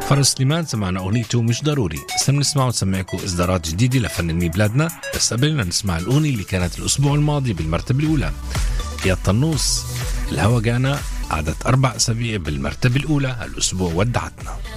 فارس سليمان سمعنا أغنيته مش ضروري. هسه بنسمع ونسمعكم إصدارات جديدة لفنانين بلادنا، بس قبلنا نسمع الأغنية اللي كانت الأسبوع الماضي بالمرتبة الأولى. يا الطنوس الهوا جانا، قعدت 4 أسابيع بالمرتبة الأولى، هالأسبوع ودعتنا.